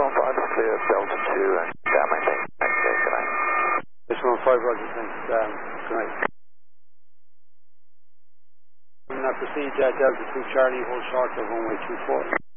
215 clear Delta 2 and down maintain. Thanks, good night. 615, Roger, thanks, good night. Proceed Delta 2 Charlie, hold short of runway 24.